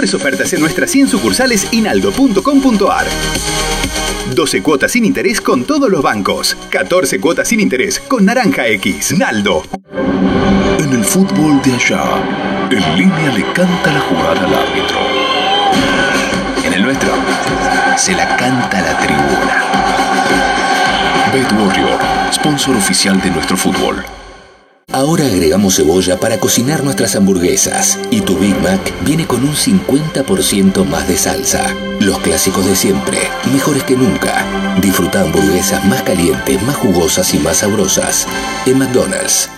mejores ofertas en nuestras 100 sucursales y naldo.com.ar. 12 cuotas sin interés con todos los bancos. 14 cuotas sin interés con Naranja X. Naldo. En el fútbol de allá, en línea le canta la jugada al árbitro. En el nuestro, se la canta la tribuna. Bet Warrior, sponsor oficial de nuestro fútbol. Ahora agregamos cebolla para cocinar nuestras hamburguesas y tu Big Mac viene con un 50% más de salsa. Los clásicos de siempre, mejores que nunca. Disfruta hamburguesas más calientes, más jugosas y más sabrosas en McDonald's.